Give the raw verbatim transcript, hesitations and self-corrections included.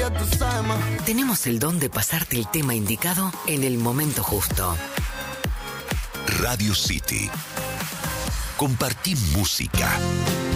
ya tú sabes más. Tenemos el don de pasarte el tema indicado en el momento justo. Radio City. Compartí música.